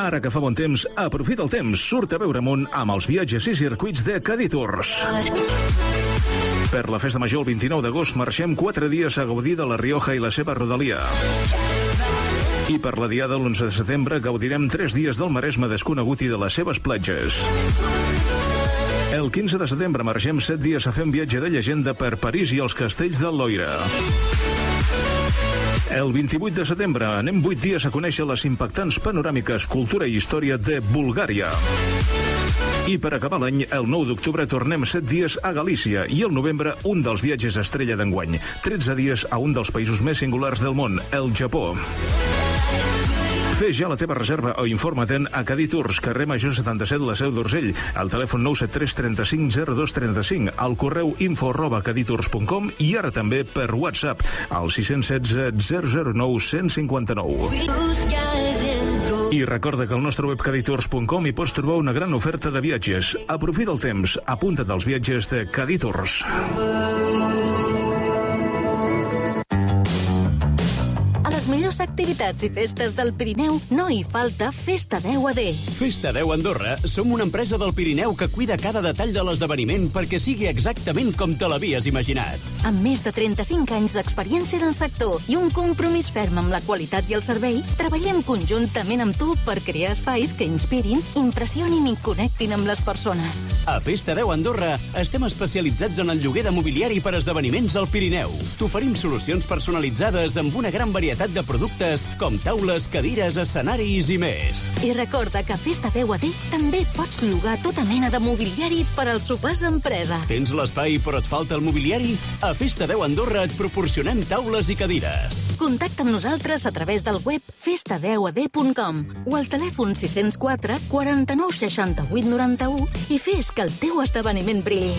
Ara que fa bon temps, aprofita el temps. Surt a veure món amb els viatges i circuits de Cadí Tours. Per la festa major el 29 d'agost marxem 4 dies a gaudir de la Rioja i la seva rodalia. I per la diada l'11 de setembre gaudirem 3 dies del Maresme desconegut i de les seves platges. El 15 de setembre marxem 7 dies a fer un viatge de llegenda per París i els castells del Loira. El 28 de setembre anem 8 dies a conèixer les impactants panoràmiques, cultura i història de Bulgària. I per acabar l'any, el 9 d'octubre tornem 7 dies a Galícia i el novembre un dels viatges estrella d'enguany. 13 dies a un dels països més singulars del món, el Japó. Fes ja la teva reserva o informa-te'n a Cadí Tours, carrer Major 77, la Seu d'Urgell, al telèfon 973 35 02 35, al correu info@caditours.com i ara també per WhatsApp, al 616 009 159. I recorda que al nostre web caditours.com hi pots trobar una gran oferta de viatges. Aprofita el temps, apunta't als viatges de Cadí Tours. Millors activitats i festes del Pirineu no hi falta Festa 10 AD. Festa 10 Andorra som una empresa del Pirineu que cuida cada detall de l'esdeveniment perquè sigui exactament com te l'havies imaginat. Amb més de 35 anys d'experiència en el sector i un compromís ferm amb la qualitat i el servei, treballem conjuntament amb tu per crear espais que inspirin, impressionin i connectin amb les persones. A Festa 10 Andorra estem especialitzats en el lloguer de mobiliari per esdeveniments al Pirineu. T'oferim solucions personalitzades amb una gran varietat de productes com taules, cadires, escenaris i més. I recorda que a Festa 10 AD també pots llogar tota mena de mobiliari per als sopars d'empresa. Tens l'espai però et falta el mobiliari? A Festa 10 Andorra et proporcionem taules i cadires. Contacta amb nosaltres a través del web festa10ad.com o al telèfon 604 49 68 91 i fes que el teu esdeveniment brilli.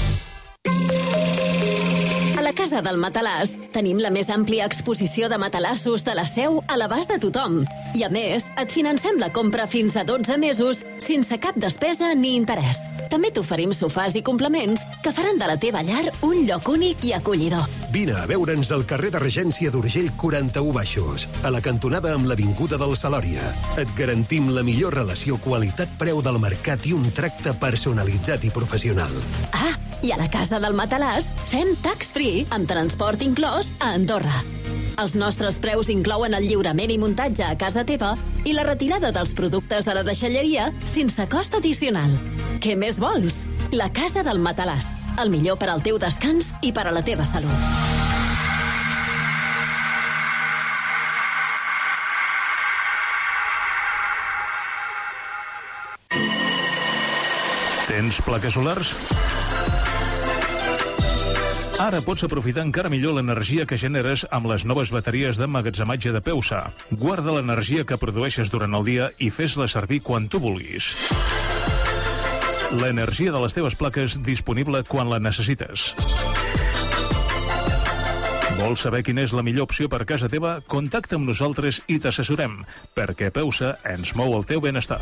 A la Casa del Matalàs tenim la més àmplia exposició de matalassos de la Seu a l'abast de tothom. I a més, et financem la compra fins a 12 mesos sense cap despesa ni interès. També t'oferim sofàs i complements que faran de la teva llar un lloc únic i acollidor. Vine a veure'ns al carrer de Regència d'Urgell 41 Baixos, a la cantonada amb l'Avinguda del Salòria. Et garantim la millor relació qualitat-preu del mercat i un tracte personalitzat i professional. Ah, i a la Casa del Matalàs fem tax-free amb transport inclòs a Andorra. Els nostres preus inclouen el lliurament i muntatge a casa teva i la retirada dels productes a la deixalleria sense cost addicional. Què més vols? La Casa del Matalàs. El millor per al teu descans i per a la teva salut. Tens plaques solars? Ara pots aprofitar encara millor l'energia que generes amb les noves bateries d'emmagatzematge de Peusa. Guarda l'energia que produeixes durant el dia i fes-la servir quan tu vulguis. L'energia de les teves plaques disponible quan la necessites. Vols saber quina és la millor opció per casa teva? Contacta amb nosaltres i t'assessorem, perquè Peusa ens mou el teu benestar.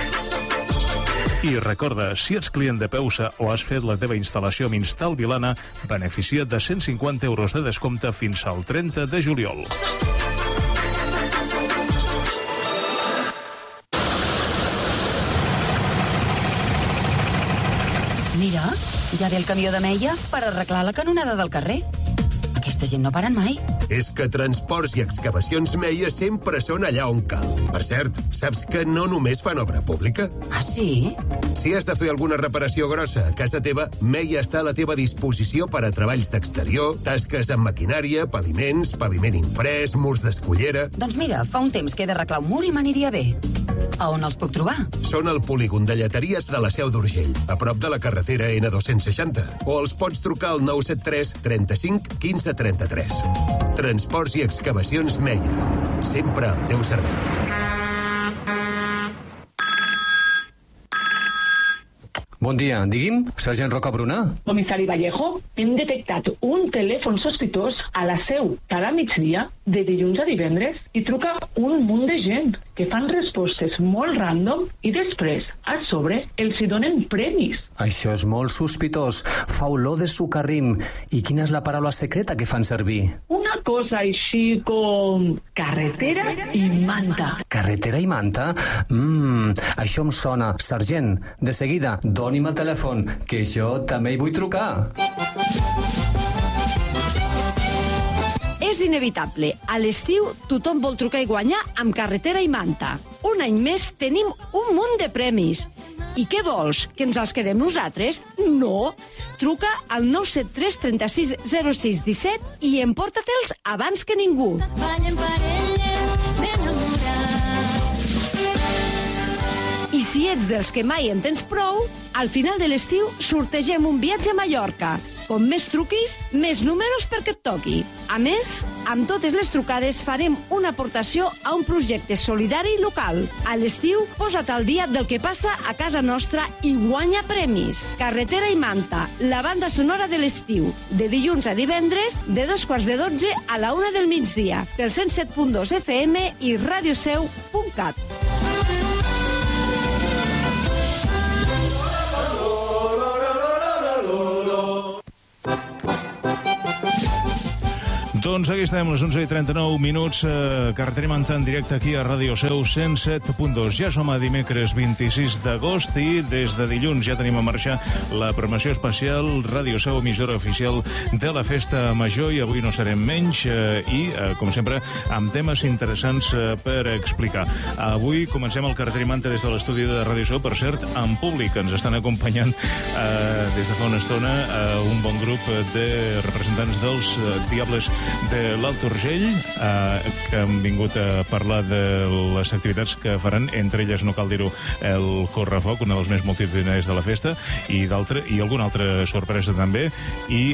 I recorda, si ets client de Peusa o has fet la teva instal·lació amb Instal Vilana, beneficia't de 150 euros de descompte fins al 30 de juliol. Mira, ja ve el camió de Meia per arreglar la canonada del carrer. Aquesta gent no paren mai. És que Transports i Excavacions Meia sempre són allà on cal. Per cert, saps que no només fan obra pública? Ah, sí? Si has de fer alguna reparació grossa a casa teva, Meia està a la teva disposició per a treballs d'exterior, tasques amb maquinària, paviments, paviment imprès, murs d'escullera... Doncs mira, fa un temps que he d'arreglar un mur i m'aniria bé. A on els puc trobar? Són al polígon de Lleteries de la Seu d'Urgell, a prop de la carretera N260. O els pots trucar al 973 35 15 33. Transports i Excavacions Meia. Sempre al teu servei. Bon dia, digui'm, sergent Rocabruna? Comissari Vallejo, hem detectat un telèfon sospitós a la seu cada migdia, de dilluns a divendres, i truca un munt de gent que fan respostes molt random i després, a sobre, els hi donen premis. Això és molt sospitós. Fa olor de sucarrim. I quina és la paraula secreta que fan servir? Una cosa així com carretera i manta. Carretera i manta? Això em sona. Sergent, de seguida, doni'm el telèfon, que jo també hi vull trucar. És inevitable. A l'estiu tothom vol trucar i guanyar amb carretera i manta. Un any més tenim un munt de premis. I què vols? Que ens els quedem nosaltres? No! Truca al 973 36 06 17 i emporta-te'ls abans que ningú. I si ets dels que mai en tens prou, al final de l'estiu sortegem un viatge a Mallorca. Com més truquis, més números perquè et toqui. A més, amb totes les trucades farem una aportació a un projecte solidari local. A l'estiu, posa't al dia del que passa a casa nostra i guanya premis. Carretera i manta, la banda sonora de l'estiu. De dilluns a divendres, de 2:45 a la 1 del migdia. Pel 107.2 FM i radioseu.cat. Doncs aquí estem, les 11:39, Carretera i manta en directe aquí a Ràdio Seu 107.2. Ja som a dimecres 26 d'agost i des de dilluns ja tenim a marxa la programació especial Ràdio Seu, emissora oficial de la Festa Major, i avui no serem menys i, com sempre, amb temes interessants per explicar. Avui comencem el Carretera i manta des de l'estudi de Ràdio Seu, per cert, en públic. Ens estan acompanyant des de fa una estona un bon grup de representants dels Diables de l'Alt Urgell, que han vingut a parlar de les activitats que faran, entre elles, no cal dir-ho, el Correfoc, una dels més multitudinaris de la festa, i alguna altra sorpresa també, i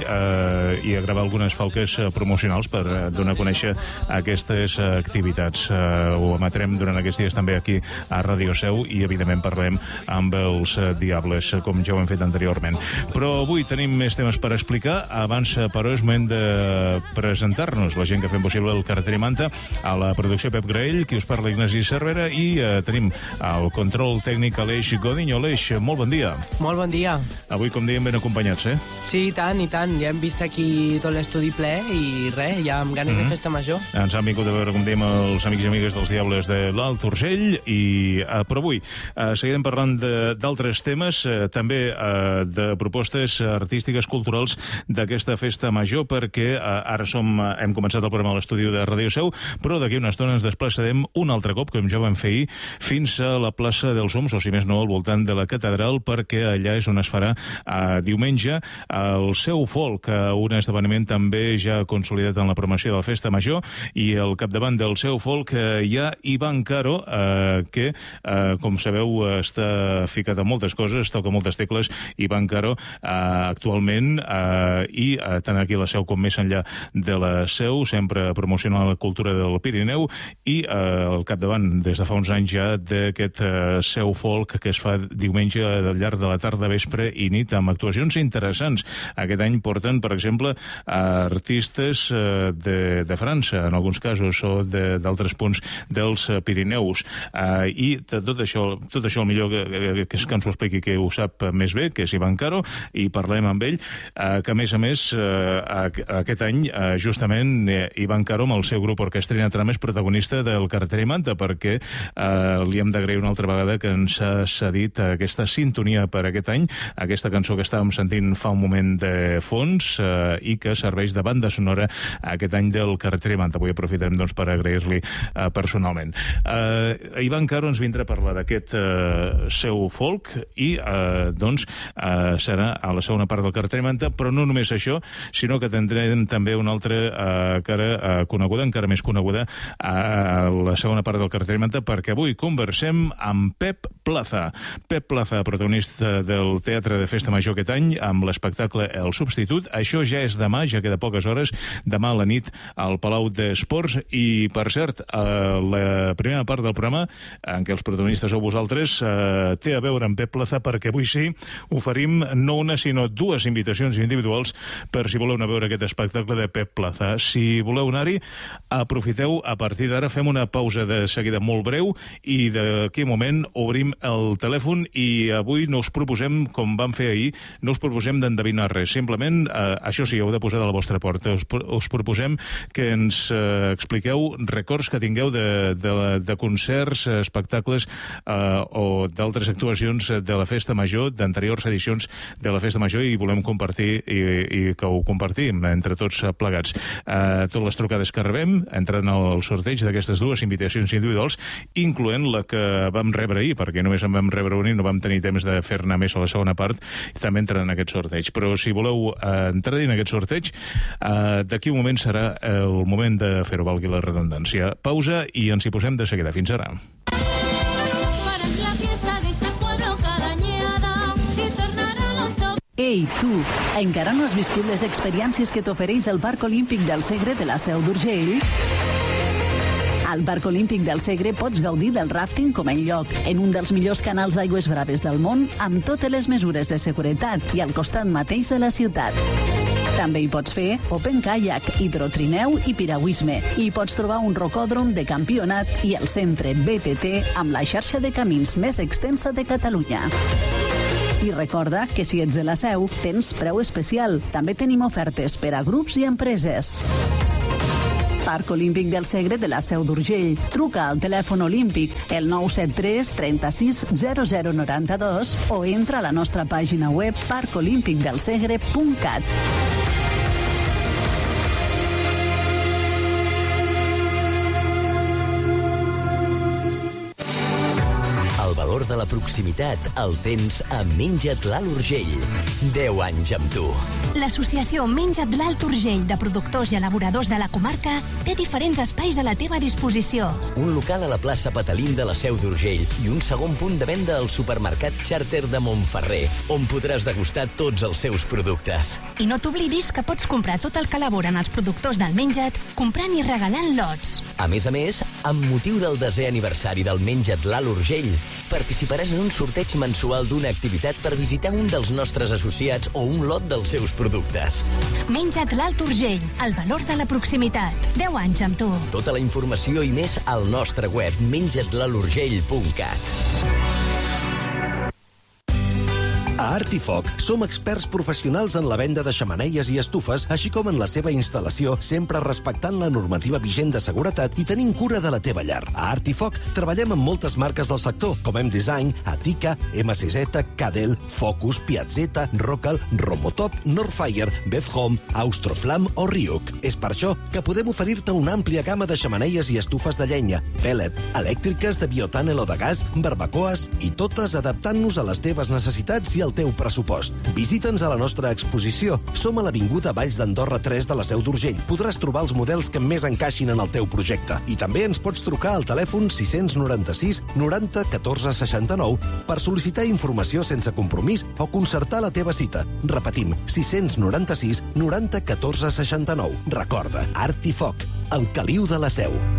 a gravar algunes falques promocionals per donar a conèixer aquestes activitats. Ho emetrem durant aquests dies també aquí a Ràdio Seu i, evidentment, parlem amb els Diables, com ja ho hem fet anteriorment. Però avui tenim més temes per explicar. Abans, però, és moment de presentar-nos, la gent que fem possible el Carretera i manta. A la producció Pep Graell, qui us parla Ignasi Cervera, i tenim el control tècnic Aleix Godinho. Aleix, molt bon dia. Molt bon dia. Avui, com dèiem, ben acompanyats, eh? Sí, i tant, i tant. Ja hem vist aquí tot l'estudi ple i res, ja amb ganes de festa major. Ens han vingut a veure, com dèiem, els amics i amigues dels Diables de l'Alt Urgell, però avui seguirem parlant d'altres temes, també de propostes artístiques, culturals d'aquesta festa major, perquè ara hem començat el programa a l'estudi de Ràdio Seu, però d'aquí una estona ens desplaçarem un altre cop, com ja vam fer ahir, fins a la plaça dels Oms, o si més no, al voltant de la catedral, perquè allà és on es farà diumenge el Seu Folk, un esdeveniment també ja consolidat en la programació de la Festa Major, i al capdavant del Seu Folk hi ha Ivan Caro, que, com sabeu, està ficat a moltes coses, toca moltes tecles. Ivan Caro, actualment, i tant aquí a la Seu com més enllà de la Seu, sempre promocionant la cultura del Pirineu, i al capdavant, des de fa uns anys ja, d'aquest Seu Folk que es fa diumenge al llarg de la tarda, vespre i nit, amb actuacions interessants. Aquest any porten, per exemple, artistes de França, en alguns casos, o d'altres punts dels Pirineus. I de tot això, el millor que ens ho expliqui, que ho sap més bé, que és Ivan Caro, i parlem amb ell, que a més, aquest any, justament, Ivan Caro, amb el seu grup Orquestrina Trama, és protagonista del Carretera i manta, perquè li hem d'agrair una altra vegada que ens ha cedit aquesta sintonia per aquest any, aquesta cançó que estàvem sentint fa un moment de fons, i que serveix de banda sonora aquest any del Carretera i manta. Avui aprofitarem, doncs, per agrair-li personalment. Ivan Caro ens vindrà a parlar d'aquest Seu Folk, i doncs serà a la segona part del Carretera i manta, però no només això, sinó que tindrem també una altra cara coneguda, encara més coneguda, a la segona part del Carretera i manta, perquè avui conversem amb Pep Plaza. Pep Plaza, protagonista del Teatre de Festa Major aquest any, amb l'espectacle El Substitut. Això ja és demà, ja queda poques hores, demà a la nit al Palau d'Esports. I, per cert, la primera part del programa, en què els protagonistes sou vosaltres, té a veure amb Pep Plaza, perquè avui sí oferim no una, sinó dues invitacions individuals per si voleu anar a veure aquest espectacle de Pep Plaza. Si voleu anar-hi, aprofiteu. A partir d'ara fem una pausa de seguida molt breu i d'aquí a un moment obrim el telèfon i avui no us proposem, com vam fer ahir, no us proposem d'endevinar res. Simplement, això sí, heu de posar de la vostra porta. Us proposem que ens expliqueu records que tingueu de concerts, espectacles o d'altres actuacions de la Festa Major, d'anteriors edicions de la Festa Major, i volem compartir i que ho compartim entre tots plegats. Totes les trucades que rebem entren al sorteig d'aquestes dues invitacions individuals, incloent la que vam rebre ahir, perquè només en vam rebre una i no vam tenir temps de fer-ne més a la segona part, i també entren en aquest sorteig. Però si voleu entrar en aquest sorteig, d'aquí un moment serà el moment de fer-ho, valgui la redundància. Pausa i ens hi posem de seguida. Fins ara. Ei, tu, encara no has viscut les experiències que t'ofereix el Parc Olímpic del Segre de la Seu d'Urgell? Al Parc Olímpic del Segre pots gaudir del ràfting com enlloc, en un dels millors canals d'aigües braves del món, amb totes les mesures de seguretat i al costat mateix de la ciutat. També hi pots fer open kayak, hidrotrineu i piragüisme. I pots trobar un rocòdrom de campionat i el centre BTT amb la xarxa de camins més extensa de Catalunya. I recorda que si ets de la Seu, tens preu especial. També tenim ofertes per a grups i empreses. Parc Olímpic del Segre de la Seu d'Urgell. Truca al telèfon olímpic el 973 36 0092 o entra a la nostra pàgina web parcolimpicdelsegre.cat. De la proximitat el tens a Menja't l'Alt Urgell. 10 anys amb tu. L'associació Menja't l'Alt Urgell de productors i elaboradors de la comarca té diferents espais a la teva disposició. Un local a la plaça Patalín de la Seu d'Urgell i un segon punt de venda al supermercat Charter de Montferrer, on podràs degustar tots els seus productes. I no t'oblidis que pots comprar tot el que elaboren els productors del Menja't comprant i regalant lots. A més, amb motiu del 10è aniversari del Menja't l'Alt Urgell, participaràs en un sorteig mensual d'una activitat per visitar un dels nostres associats o un lot dels seus productes. Menja't l'Alt Urgell, el valor de la proximitat. 10 anys amb tu. Tota la informació i més al nostre web menjatlalturgell.cat. A Artifoc som experts professionals en la venda de xemeneies i estufes, així com en la seva instal·lació, sempre respectant la normativa vigent de seguretat i tenint cura de la teva llar. A Artifoc treballem amb moltes marques del sector, com M-Design, Atica, MCZ, Cadel, Focus, Piazzetta, Rocal, Romotop, Northfire, Bethhome, Austroflam o Ryuk. És per això que podem oferir-te una àmplia gamma de xemeneies i estufes de llenya, pellet, elèctriques, de biotànel o de gas, barbacoes, i totes adaptant-nos a les teves necessitats i al teu pressupost. Visita'ns a la nostra exposició. Som a l'Avinguda Valls d'Andorra 3 de la Seu d'Urgell. Podràs trobar els models que més encaixin en el teu projecte. I també ens pots trucar al telèfon 696 90 14 69 per sol·licitar informació sense compromís o concertar la teva cita. Repetim, 696 90 14 69. Recorda, Artifoc, el caliu de la Seu.